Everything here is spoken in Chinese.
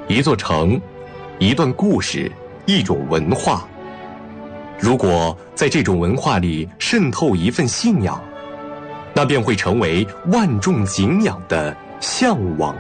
一座城，一段故事，一种文化。如果在这种文化里渗透一份信仰，那便会成为万众敬仰的向往